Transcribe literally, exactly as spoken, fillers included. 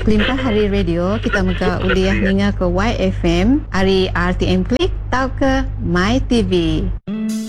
Kelimpah hari radio kita muka uliah ninga ke Y F M, hari R T M Klik, tau ke My T V.